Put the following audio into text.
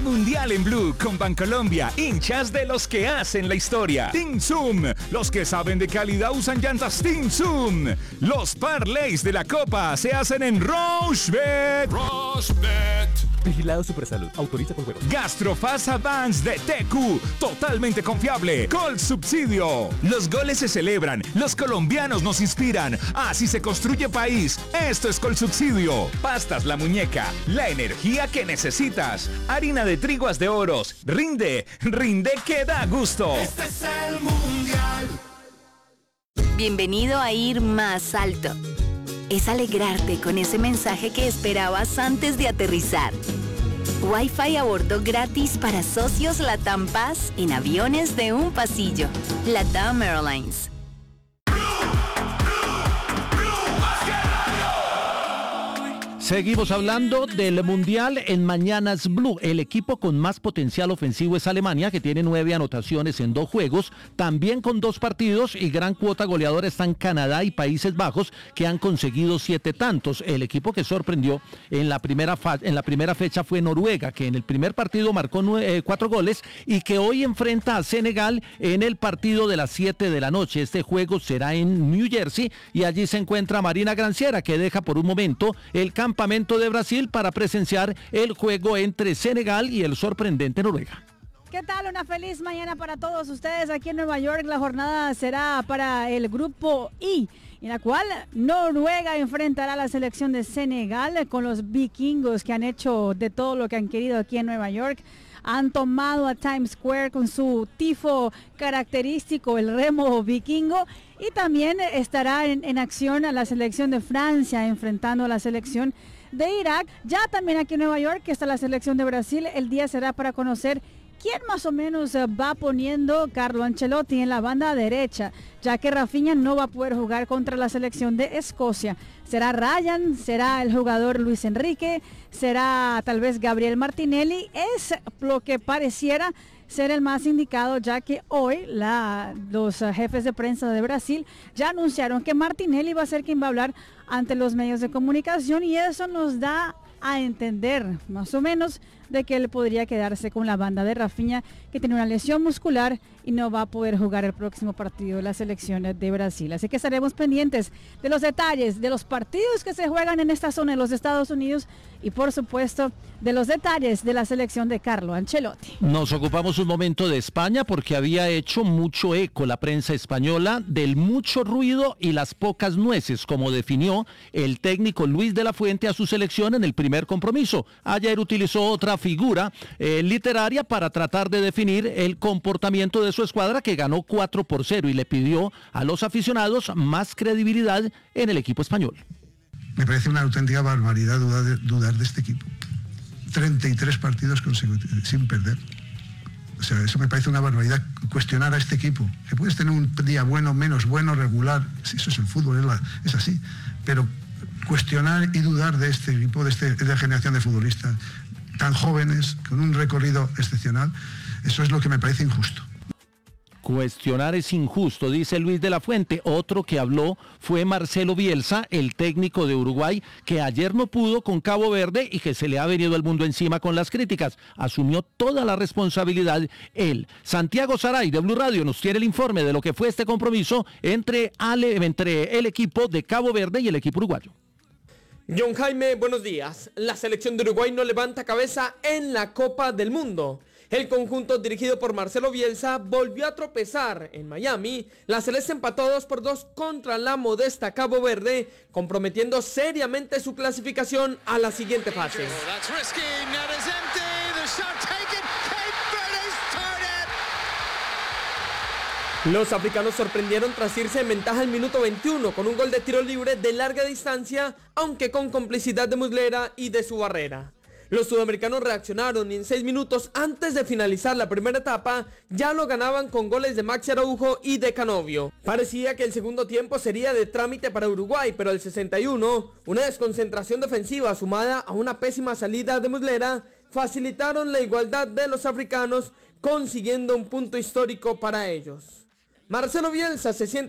Mundial en Blue con Bancolombia, hinchas de los que hacen la historia. Team Zoom, los que saben de calidad usan llantas Team Zoom. Los parlays de la Copa se hacen en Rochebet. Vigilado Supersalud. Autoriza con juegos. Gastrofast Advance de TQ. Totalmente confiable. Col Subsidio. Los goles se celebran. Los colombianos nos inspiran. Así se construye país. Esto es Col Subsidio. Pastas La Muñeca. La energía que necesitas. Harina de triguas de oros. Rinde. Rinde que da gusto. Este es el Mundial. Bienvenido a Ir Más Alto. Es alegrarte con ese mensaje que esperabas antes de aterrizar. Wi-Fi a bordo gratis para socios LATAM Paz en aviones de un pasillo. LATAM Airlines. Seguimos hablando del Mundial en Mañanas Blue. El equipo con más potencial ofensivo es Alemania, que tiene 9 anotaciones en 2 juegos, también con 2 partidos, y gran cuota goleadora están Canadá y Países Bajos, que han conseguido 7 tantos. El equipo que sorprendió en la primera fecha fue Noruega, que en el primer partido marcó 4 goles y que hoy enfrenta a Senegal en el partido de las 7 de la noche. Este juego será en New Jersey y allí se encuentra Marina Granciera, que deja por un momento el campamento de Brasil para presenciar el juego entre Senegal y el sorprendente Noruega. ¿Qué tal? Una feliz mañana para todos ustedes aquí en Nueva York. La jornada será para el grupo I, en la cual Noruega enfrentará a la selección de Senegal con los vikingos, que han hecho de todo lo que han querido aquí en Nueva York. Han tomado a Times Square con su tifo característico, el remo vikingo, y también estará en acción a la selección de Francia enfrentando a la selección de Irak. Ya también aquí en Nueva York está la selección de Brasil. El día será para conocer quién más o menos va poniendo Carlo Ancelotti en la banda derecha, ya que Rafinha no va a poder jugar contra la selección de Escocia. Será Ryan, será el jugador Luis Enrique, será tal vez Gabriel Martinelli. Es lo que pareciera ser el más indicado, ya que hoy los jefes de prensa de Brasil ya anunciaron que Martinelli va a ser quien va a hablar ante los medios de comunicación, y eso nos da a entender más o menos de que él podría quedarse con la banda de Rafinha, que tiene una lesión muscular y no va a poder jugar el próximo partido de la selección de Brasil. Así que estaremos pendientes de los detalles de los partidos que se juegan en esta zona de los Estados Unidos y por supuesto de los detalles de la selección de Carlo Ancelotti. Nos ocupamos un momento de España porque había hecho mucho eco la prensa española del mucho ruido y las pocas nueces, como definió el técnico Luis de la Fuente a su selección en el primer compromiso. Ayer utilizó otra figura literaria para tratar de definir el comportamiento de su escuadra, que ganó 4-0, y le pidió a los aficionados más credibilidad en el equipo español. Me parece una auténtica barbaridad dudar de este equipo. 33 partidos consecutivos sin perder. O sea, eso me parece una barbaridad, cuestionar a este equipo. Que puedes tener un día bueno, menos bueno, regular, eso es el fútbol, es así. Pero cuestionar y dudar de este equipo, de esta generación de futbolistas tan jóvenes, con un recorrido excepcional, eso es lo que me parece injusto. Cuestionar es injusto, dice Luis de la Fuente. Otro que habló fue Marcelo Bielsa, el técnico de Uruguay, que ayer no pudo con Cabo Verde y que se le ha venido el mundo encima con las críticas. Asumió toda la responsabilidad él. Santiago Saray de Blue Radio nos tiene el informe de lo que fue este compromiso entre el equipo de Cabo Verde y el equipo uruguayo. John Jaime, buenos días. La selección de Uruguay no levanta cabeza en la Copa del Mundo. El conjunto dirigido por Marcelo Bielsa volvió a tropezar en Miami. La Celeste empató 2-2 contra la modesta Cabo Verde, comprometiendo seriamente su clasificación a la siguiente fase. Los africanos sorprendieron tras irse en ventaja al minuto 21 con un gol de tiro libre de larga distancia, aunque con complicidad de Muslera y de su barrera. Los sudamericanos reaccionaron y en 6 minutos antes de finalizar la primera etapa ya lo ganaban con goles de Maxi Araujo y de Canovio. Parecía que el segundo tiempo sería de trámite para Uruguay, pero al 61, una desconcentración defensiva sumada a una pésima salida de Muslera facilitaron la igualdad de los africanos, consiguiendo un punto histórico para ellos. Marcelo Bielsa se siente